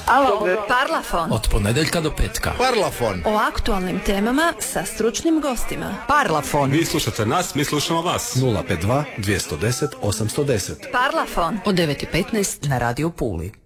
Alo, Parlafon. Od ponedjeljka do petka. Parlafon. O aktualnim temama sa stručnim gostima. Parlafon. Vi slušate nas, mi slušamo vas. 052 210 810. Parlafon. Od 9:15 na Radio Puli.